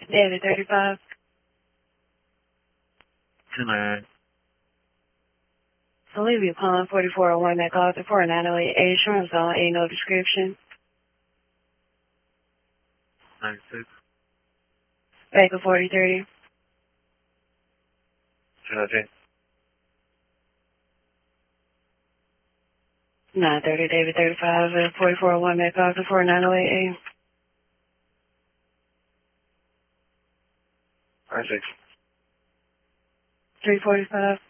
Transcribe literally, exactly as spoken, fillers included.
David thirty-five. two nine. Olivia Pond, forty-four oh one, McArthur, four nine oh eight, A, Shrimp Zone, A, no description. ninety-six. Baker, forty thirty. seventeen. nine thirty, David thirty-five, forty-four oh one, McArthur, four nine oh eight, A. ninety-six. three forty-five.